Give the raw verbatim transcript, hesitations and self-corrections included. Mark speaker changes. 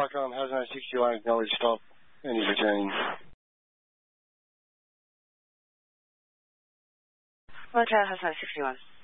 Speaker 1: com, Hazmat sixty-one, acknowledge stop, and he's returning.
Speaker 2: Roger, Hazmat sixty-one.